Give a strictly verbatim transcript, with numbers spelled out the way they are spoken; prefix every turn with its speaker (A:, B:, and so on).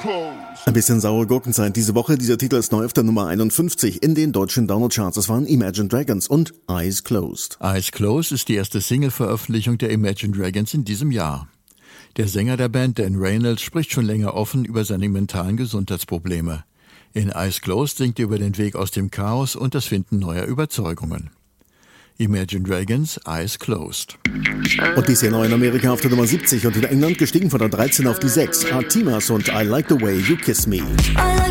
A: Ein bisschen saure Gurkenzeit diese Woche. Dieser Titel ist neu auf der Nummer einundfünfzig in den deutschen Download-Charts. Das waren Imagine Dragons und Eyes Closed.
B: Eyes Closed ist die erste Single-Veröffentlichung der Imagine Dragons in diesem Jahr. Der Sänger der Band, Dan Reynolds, spricht schon länger offen über seine mentalen Gesundheitsprobleme. In Eyes Closed singt er über den Weg aus dem Chaos und das Finden neuer Überzeugungen. Imagine Dragons, Eyes Closed.
A: Und dies hier neu in Amerika auf der Nummer siebzig und in England gestiegen von der dreizehn auf die sechs. Artemas und I Like the Way You Kiss Me.